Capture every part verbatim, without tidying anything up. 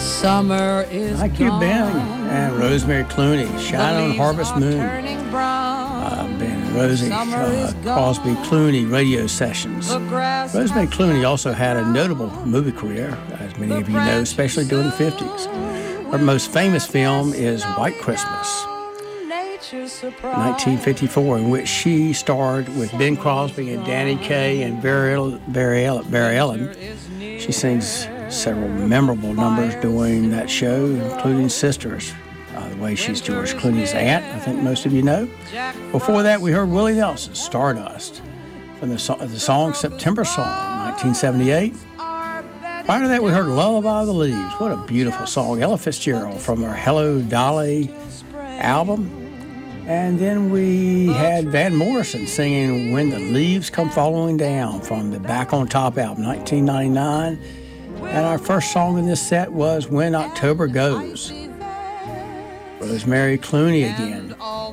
Summer is Like you've been, and Rosemary Clooney, Shine on Harvest Moon. Uh, Ben Rosie uh, Crosby Clooney radio sessions. Rosemary Clooney also had a notable movie career, as many of you know, especially during the fifties. Her most famous film is White Christmas, nineteen fifty-four, in which she starred with Ben Crosby and Danny Kaye and Barry, Barry, Barry Ellen. She sings several memorable numbers during that show, including Sisters. Uh, the way she's George Clooney's aunt, I think most of you know. Before that, we heard Willie Nelson, Stardust, from the, so- the song September Song, nineteen seventy-eight. Prior to that, we heard Lullaby of the Leaves. What a beautiful song. Ella Fitzgerald from her Hello Dolly album. And then we had Van Morrison singing When the Leaves Come Falling Down from the Back on Top album, nineteen ninety-nine. And our first song in this set was When October Goes. Rosemary Clooney again.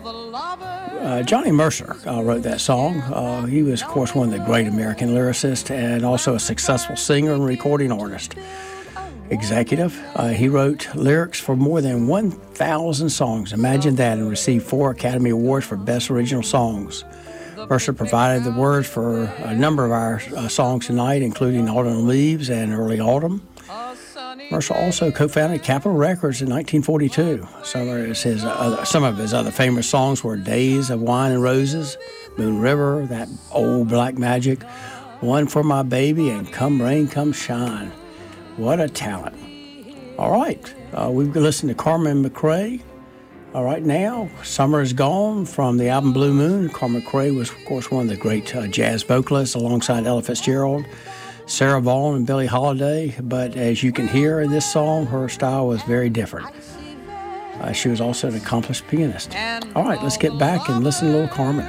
Uh, Johnny Mercer uh, wrote that song. Uh, he was, of course, one of the great American lyricists and also a successful singer and recording artist. Executive. Uh, he wrote lyrics for more than one thousand songs. Imagine that, and received four Academy Awards for Best Original Songs. Mercer provided the words for a number of our uh, songs tonight, including Autumn Leaves and Early Autumn. Mercer also co-founded Capitol Records in nineteen forty-two. Some of his other, some of his other famous songs were Days of Wine and Roses, Moon River, That Old Black Magic, One for My Baby, and Come Rain, Come Shine. What a talent. All right, uh, we've listened to Carmen McRae. All right, now, Summer is Gone from the album Blue Moon. Carmen McRae was, of course, one of the great uh, jazz vocalists alongside Ella Fitzgerald, Sarah Vaughan, and Billie Holiday. But as you can hear in this song, her style was very different. Uh, she was also an accomplished pianist. All right, let's get back and listen to little Carmen.